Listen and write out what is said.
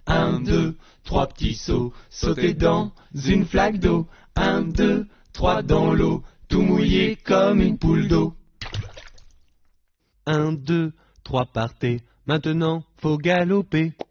1, 2, 3 petits sauts, sauter dans une flaque d'eau. 1, 2, 3 dans l'eau, tout mouillé comme une poule d'eau. 1, 2, 3 partez, maintenant faut galoper.